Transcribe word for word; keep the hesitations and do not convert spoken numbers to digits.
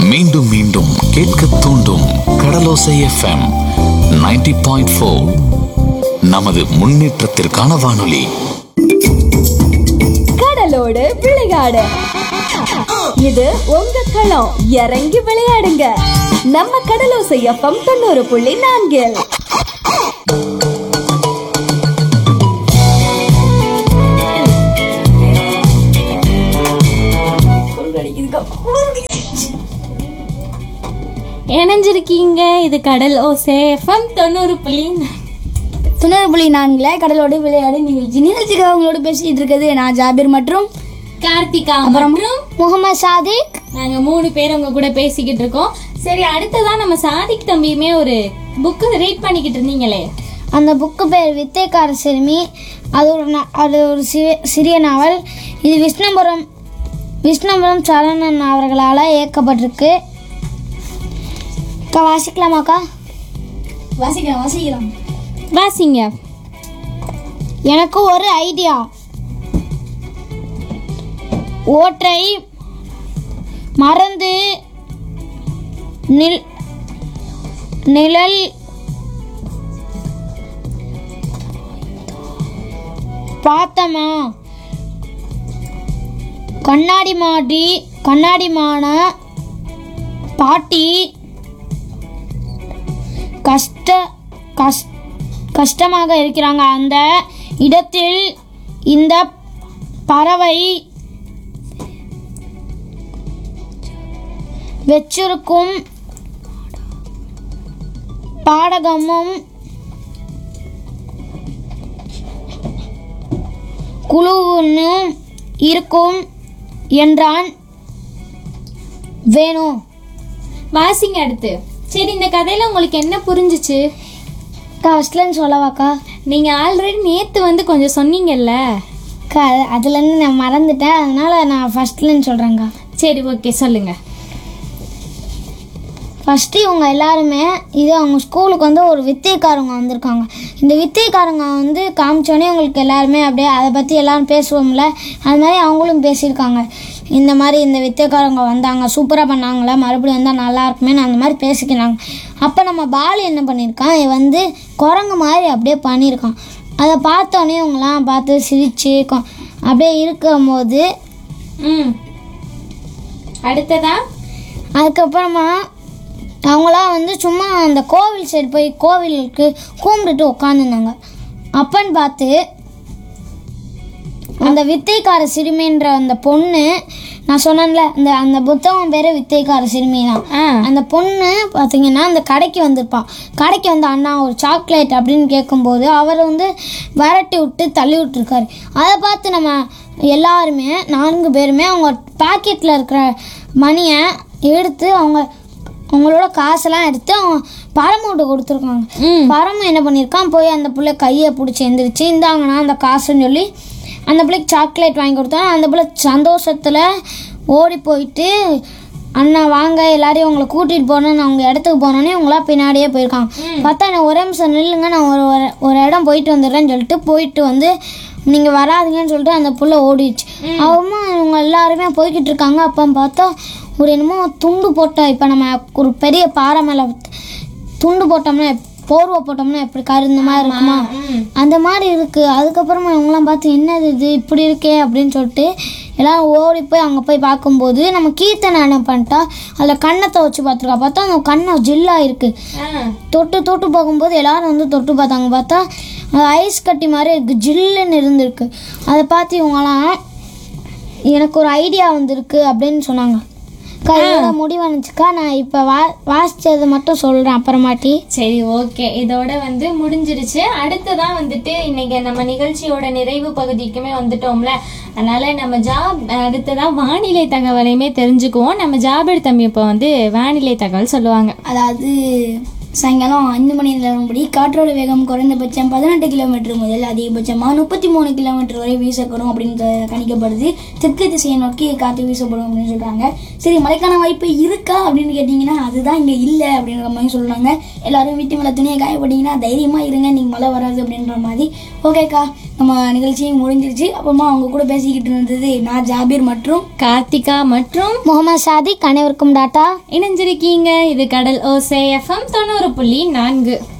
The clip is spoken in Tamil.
மீண்டும் மீண்டும் கேட்க தூண்டும் கடலோசை எஃப்எம் நைன்டி பாயிண்ட் ஃபோர். நமது முன்னேற்றத்திற்கான வானொலி. கடலோடு விளையாடு, இது உங்க களம். இறங்கி விளையாடுங்க, நம்ம கடலோசை எஃப்எம் தொண்ணூறு புள்ளி நான்கில். இணைஞ்சிருக்கீங்க, இது கடல் ஓசை எஃப்எம் தொண்ணூறு புள்ளி தொண்ணூறு புள்ளி நான்குல கடலோடு விளையாடு நிகழ்ச்சி. நிகழ்ச்சிக்கு அவங்களோட பேசிட்டு இருக்கிறது நான் ஜாபீர் மற்றும் கார்த்திகா அப்புறம் மற்றும் முகமது சாதிக். நாங்க மூணு பேர் உங்க கூட பேசிக்கிட்டு இருக்கோம். சரி, அடுத்ததான் நம்ம சாதிக் தம்பியுமே ஒரு புக்கு ரீட் பண்ணிக்கிட்டு இருந்தீங்களே, அந்த புக்கு பேர் வித்தைக்கார சிறுமி. அது ஒரு அது ஒரு சிறிய நாவல். இது விஷ்ணுபுரம் விஷ்ணுபுரம் சரணன் அவர்களால் இயக்கப்பட்டிருக்கு. அக்கா வாசிக்கலாமாக்கா? வாசிக்கலாம் வாசிக்கலாம் வாசிங்க. எனக்கு ஒரு ஐடியா. ஓற்றை மறந்து நில் நிழல் பார்த்தமா கண்ணாடி மாடி கண்ணாடிமான பாட்டி கஷ்ட கஷ் கஷ்டமாக இருக்கிறாங்க. அந்த இடத்தில் இந்த பறவை வச்சிருக்கும் பாடகமும் குழுவும் இருக்கும் என்றான் வேணும். வாசிங்க அடுத்து. சரி, இந்த கதையில உங்களுக்கு என்ன புரிஞ்சிச்சு? ஃபர்ஸ்ட்லன்னு சொல்லவாக்கா? நீங்க ஆல்ரெடி நேத்து வந்து கொஞ்சம் சொன்னீங்கல்ல அக்கா, அதுலேருந்து நான் மறந்துட்டேன், அதனால நான் ஃபர்ஸ்ட்லன்னு சொல்கிறேங்க்கா. சரி, ஓகே, சொல்லுங்க. ஃபஸ்ட்டு இவங்க எல்லாருமே இது அவங்க ஸ்கூலுக்கு வந்து ஒரு வித்தைக்காரங்க வந்திருக்காங்க. இந்த வித்தைக்காரங்க வந்து காமிச்சோன்னே உங்களுக்கு எல்லாருமே அப்படியே அதை பற்றி எல்லோரும் பேசுவோம்ல, அது மாதிரி அவங்களும் பேசியிருக்காங்க. இந்த மாதிரி இந்த வித்தைக்காரங்க வந்தாங்க, சூப்பராக பண்ணாங்களே, மறுபடியும் வந்தால் நல்லா இருக்குமேன்னு அந்த மாதிரி பேசிக்கிறாங்க. அப்போ நம்ம பாலு என்ன பண்ணியிருக்கான், வந்து குரங்கு மாதிரி அப்படியே பண்ணியிருக்கான். அதை பார்த்தோன்னே இவங்களாம் பார்த்து சிரித்து அப்படியே இருக்கும் போது ம் அடுத்ததா அதுக்கப்புறமா அவங்களாம் வந்து சும்மா அந்த கோவில் சைடு போய் கோவிலுக்கு கும்பிட்டுட்டு உட்காந்துருந்தாங்க. அப்பன்னு பார்த்து அந்த வித்தைக்கார சிறுமின்ற அந்த பொண்ணு, நான் சொன்னேன்ல அந்த அந்த புத்தகம் பேர் வித்தைக்கார சிறுமி தான். அந்த பொண்ணு பார்த்தீங்கன்னா அந்த கடைக்கு வந்திருப்பான். கடைக்கு வந்து அண்ணா ஒரு சாக்லேட் அப்படின்னு கேட்கும்போது அவர் வந்து விரட்டி விட்டு தள்ளி விட்டுருக்காரு. அதை பார்த்து நம்ம எல்லாருமே நான்கு பேருமே அவங்க பாக்கெட்டில் இருக்கிற மணியை எடுத்து அவங்க அவங்களோட காசெல்லாம் எடுத்து அவங்க பரமோட்ட கொடுத்துருக்காங்க. பரம என்ன பண்ணியிருக்கான், போய் அந்த பிள்ளை கையை பிடிச்சி எழுந்திரிச்சு இந்தாங்கண்ணா அந்த காசுன்னு சொல்லி அந்த பிள்ளைக்கு சாக்லேட் வாங்கி கொடுத்தா அந்த பிள்ளை சந்தோஷத்தில் ஓடி போயிட்டு அண்ணா வாங்க எல்லாரையும் உங்களை கூட்டிகிட்டு போகணுன்னு அவங்க இடத்துக்கு போனோன்னே இவங்களாம் பின்னாடியே போயிருக்காங்க. பார்த்தா நான் ஒரே நிமிஷம் நில்லுங்க, நான் ஒரு ஒரு இடம் போயிட்டு வந்துடுறேன்னு சொல்லிட்டு போயிட்டு வந்து நீங்கள் வராதுங்கன்னு சொல்லிட்டு அந்த புள்ள ஓடிடுச்சு. அவங்க இவங்க எல்லாருமே போய்கிட்டு இருக்காங்க. அப்போ பார்த்தா ஒரு என்னமோ துண்டு போட்டோம். இப்போ நம்ம ஒரு பெரிய பாறை மேலே துண்டு போட்டோம்னா போர்வை போட்டோம்னா எப்படி கருந்த மாதிரி இருக்குமா, அந்த மாதிரி இருக்குது. அதுக்கப்புறமா இவங்களாம் பார்த்து என்னது இது இப்படி இருக்கே அப்படின்னு சொல்லிட்டு எல்லாம் ஓடி போய் அங்கே போய் பார்க்கும்போது நம்ம கீர்த்தனை என்ன பண்ணிட்டா அதில் கண்ணத்தை வச்சு பார்த்துருக்கா. பார்த்தா அந்த கண்ணை ஜில்லாக இருக்குது. தொட்டு தொட்டு போகும்போது எல்லாரும் வந்து தொட்டு பார்த்தாங்க. பார்த்தா அது ஐஸ் கட்டி மாதிரி இருக்குது, ஜில்லுன்னு இருந்திருக்கு. அதை பார்த்து இவங்களாம் எனக்கு ஒரு ஐடியா வந்திருக்கு அப்படின்னு சொன்னாங்க. கையோட முடிவனுச்சுக்கா, நான் இப்போ வா வாசிச்சது மட்டும் சொல்கிறேன் அப்புறமாட்டி. சரி, ஓகே, இதோட வந்து முடிஞ்சிருச்சு. அடுத்ததான் வந்துட்டு இன்னைக்கு நம்ம நிகழ்ச்சியோட நிறைவு பகுதிக்குமே வந்துட்டோம்ல, அதனால நம்ம ஜாப் அடுத்ததான் வானிலை தகவலையுமே தெரிஞ்சுக்குவோம். நம்ம ஜாபர் தம்பி இப்போ வந்து வானிலை தகவல் சொல்லுவாங்க. அதாவது சாயங்காலம் ஐந்து மணி நிலவரப்படி காற்றோட வேகம் குறைந்தபட்சம் பதினெட்டு கிலோமீட்டர் முதல் அதிகபட்சமாக முப்பத்தி மூணு கிலோமீட்டர் வரை வீசக்கூடும் அப்படின்னு கணிக்கப்படுது. தெற்கு திசையை நோக்கி காற்று வீசப்படும் அப்படின்னு சொல்கிறாங்க. சரி, மழைக்கான வாய்ப்பு இருக்கா அப்படின்னு கேட்டிங்கன்னா அதுதான் இங்கே இல்லை அப்படின்ற மாதிரி சொல்கிறாங்க. எல்லாரும் வீட்டு மேலே துணியை காயப்பட்டீங்கன்னா தைரியமாக இருங்க, நீங்கள் மழை வராது அப்படின்ற மாதிரி. ஓகேக்கா, நம்ம நிகழ்ச்சியும் முடிஞ்சிருச்சு. அப்புறமா அவங்க கூட பேசிக்கிட்டு இருந்தது நான் ஜாபீர் மற்றும் கார்த்திகா மற்றும் முகமது சாதிக். அனைவருக்கும் டாட்டா. இணைஞ்சிருக்கீங்க. இது கடல் ஓசை எஃப்எம் தொண்ணூறு புள்ளி நான்கு.